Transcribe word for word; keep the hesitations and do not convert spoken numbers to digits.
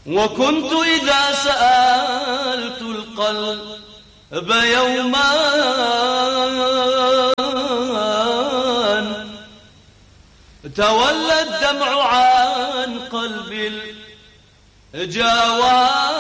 وكنت إذا سألت القلب يوما تولى الدمع عن قلب الجواد.